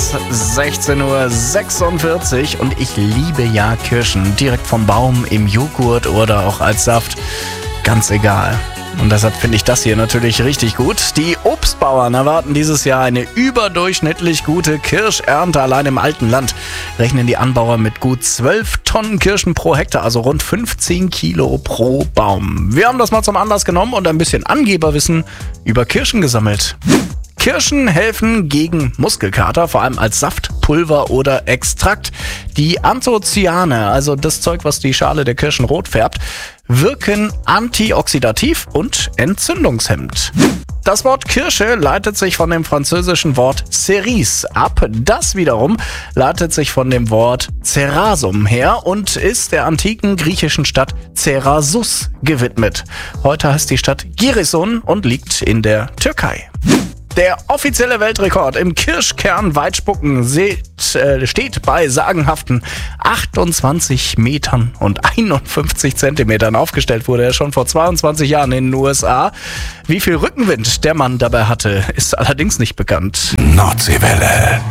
ist 16:46 Uhr und ich liebe ja Kirschen. Direkt vom Baum, im Joghurt oder auch als Saft. Ganz egal. Und deshalb finde ich das hier natürlich richtig gut. Die Obstbauern erwarten dieses Jahr eine überdurchschnittlich gute Kirschernte. Allein im alten Land rechnen die Anbauer mit gut 12 Tonnen Kirschen pro Hektar, also rund 15 Kilo pro Baum. Wir haben das mal zum Anlass genommen und ein bisschen Angeberwissen über Kirschen gesammelt. Kirschen helfen gegen Muskelkater, vor allem als Saft, Pulver oder Extrakt. Die Anthocyane, also das Zeug, was die Schale der Kirschen rot färbt, wirken antioxidativ und entzündungshemmend. Das Wort Kirsche leitet sich von dem französischen Wort Cerise ab. Das wiederum leitet sich von dem Wort Cerasum her und ist der antiken griechischen Stadt Cerasus gewidmet. Heute heißt die Stadt Giresun und liegt in der Türkei. Der offizielle Weltrekord im Kirschkern-Weitspucken steht bei sagenhaften 28 Metern und 51 Zentimetern. Aufgestellt wurde er schon vor 22 Jahren in den USA. Wie viel Rückenwind der Mann dabei hatte, ist allerdings nicht bekannt. Nordseewelle.